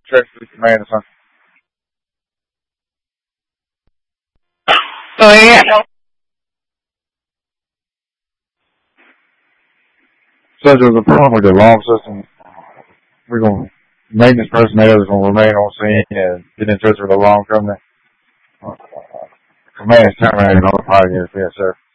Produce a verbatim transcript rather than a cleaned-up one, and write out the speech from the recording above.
check the command or something. So yeah. Since there's a problem with the alarm system, we're going to, maintenance personnel is going to remain on scene and get in touch with the alarm company. Command is terminated on the podcast, yes, sir.